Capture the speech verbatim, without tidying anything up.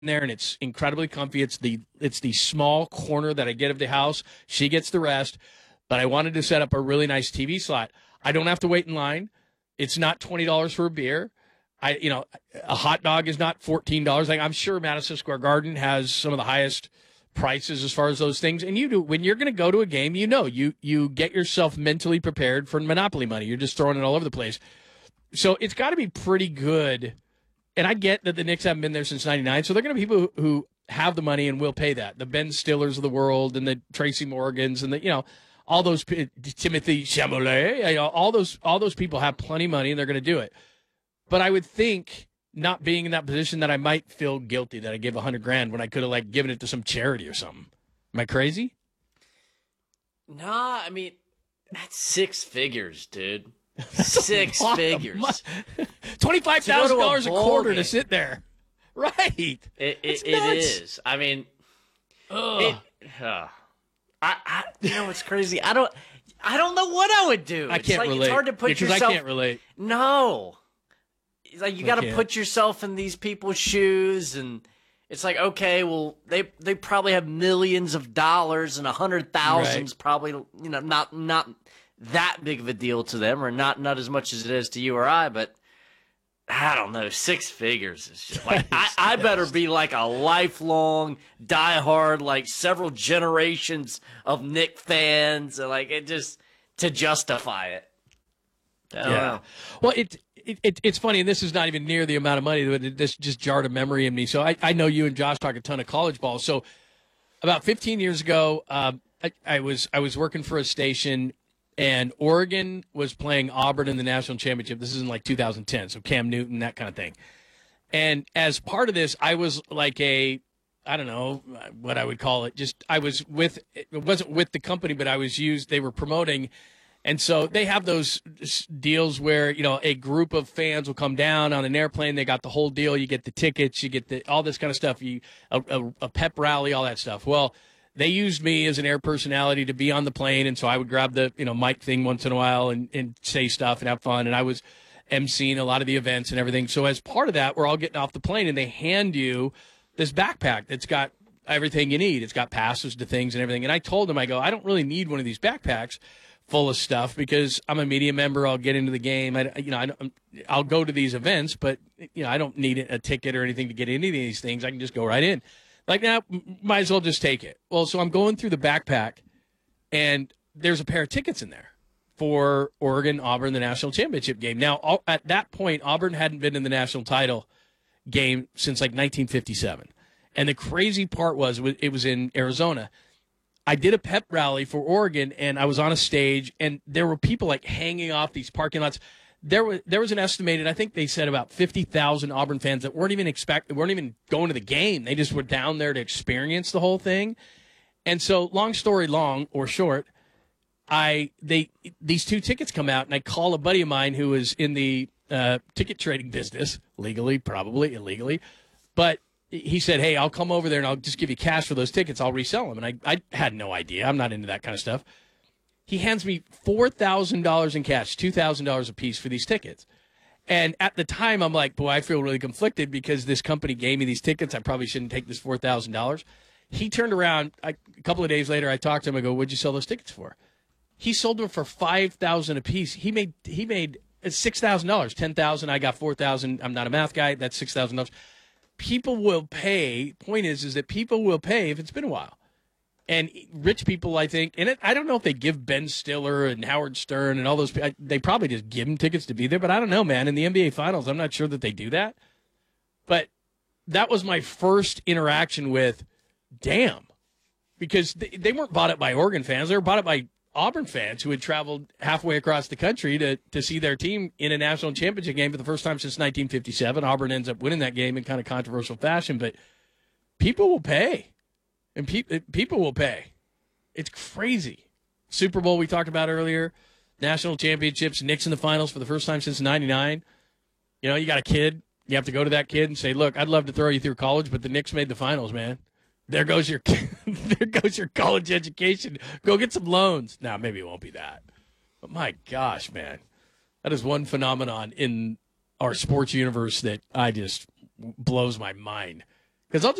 there, and it's incredibly comfy. It's the it's the small corner that I get of the house. She gets the rest, but I wanted to set up a really nice T V slot. I don't have to wait in line. It's not twenty dollars for a beer. I you know a hot dog is not fourteen dollars. Like, I'm sure Madison Square Garden has some of the highest prices as far as those things. And you do, when you're going to go to a game, you know you you get yourself mentally prepared for Monopoly money. You're just throwing it all over the place. So it's got to be pretty good. And I get that the Knicks haven't been there since ninety-nine, so they're going to be people who, who have the money and will pay that. The Ben Stillers of the world and the Tracy Morgans and the, you know, all those, Timothy Chalamet, you know, all those, all those people have plenty of money and they're going to do it. But I would think, not being in that position, that I might feel guilty that I gave a hundred grand when I could have, like, given it to some charity or something. Am I crazy? Nah, I mean, that's six figures, dude. Six figures. twenty-five thousand dollars a, a quarter game. to sit there. Right. It, it, it is. I mean, it, uh, I, I, you know what's crazy? I don't, I don't know what I would do. I it's can't like, relate. It's hard to put because yourself. I can't relate. No. It's like you got to can't. put yourself in these people's shoes, and it's like, okay, well, they they probably have millions of dollars, and a hundred thousands right. probably, you know, not not that big of a deal to them, or not not as much as it is to you or I, but I don't know, six figures is just like I, I better be like a lifelong diehard, like several generations of Knick fans, and like it just to justify it. I don't yeah. know. Well, it, it it it's funny, and this is not even near the amount of money, but this just jarred a memory in me. So I, I know you and Josh talk a ton of college ball. So about fifteen years ago, um, I, I was I was working for a station, and Oregon was playing Auburn in the national championship. This is in like two thousand ten, so Cam Newton, that kind of thing. And as part of this, I was like a, I don't know what I would call it. Just I was with, it wasn't with the company, but I was used, they were promoting. And so they have those deals where, you know, a group of fans will come down on an airplane. They got the whole deal. You get the tickets, you get the all this kind of stuff, you a, a, a pep rally, all that stuff. Well, they used me as an air personality to be on the plane, and so I would grab the, you know, mic thing once in a while and, and say stuff and have fun. And I was emceeing a lot of the events and everything. So as part of that, we're all getting off the plane, and they hand you this backpack that's got everything you need. It's got passes to things and everything. And I told them, I go, I don't really need one of these backpacks full of stuff because I'm a media member. I'll get into the game. I, you know, I, I'll go to these events, but you know, I don't need a ticket or anything to get into these things. I can just go right in. Like, now, might as well just take it. Well, so I'm going through the backpack, and there's a pair of tickets in there for Oregon Auburn, the national championship game. Now, all, at that point, Auburn hadn't been in the national title game since like nineteen fifty-seven. And the crazy part was it was in Arizona. I did a pep rally for Oregon, and I was on a stage, and there were people like hanging off these parking lots. There was there was an estimated, I think they said about fifty thousand Auburn fans that weren't even expect weren't even going to the game. They just were down there to experience the whole thing. And so, long story long or short, I they these two tickets come out, and I call a buddy of mine who is in the uh, ticket trading business, legally, probably illegally, but he said, hey, I'll come over there and I'll just give you cash for those tickets. I'll resell them. And I, I had no idea. I'm not into that kind of stuff. He hands me four thousand dollars in cash, two thousand dollars a piece for these tickets. And at the time, I'm like, boy, I feel really conflicted because this company gave me these tickets. I probably shouldn't take this four thousand dollars. He turned around I, a couple of days later. I talked to him. I go, what'd you sell those tickets for? He sold them for five thousand dollars a piece. He made he made six thousand dollars, ten thousand dollars. I got four thousand dollars. I'm not a math guy. That's six thousand dollars. People will pay. Point is, is that people will pay if it's been a while. And rich people, I think, and it, I don't know if they give Ben Stiller and Howard Stern and all those, they probably just give them tickets to be there, but I don't know, man. In the N B A Finals, I'm not sure that they do that. But that was my first interaction with, damn, because they, they weren't bought up by Oregon fans. They were bought up by Auburn fans who had traveled halfway across the country to, to see their team in a national championship game for the first time since nineteen fifty-seven. Auburn ends up winning that game in kind of controversial fashion, but people will pay. And pe- people will pay. It's crazy. Super Bowl we talked about earlier, national championships, Knicks in the finals for the first time since ninety-nine. You know, you got a kid. You have to go to that kid and say, look, I'd love to throw you through college, but the Knicks made the finals, man. There goes your there goes your college education. Go get some loans. Now, maybe it won't be that. But my gosh, man. That is one phenomenon in our sports universe that I just blows my mind. Because I'll